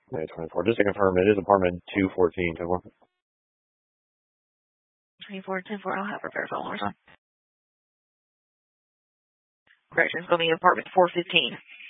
May 24. Just to confirm, it is apartment 214. 2410-4. I'll have her verify one more time. Correction, it's going to be apartment 415.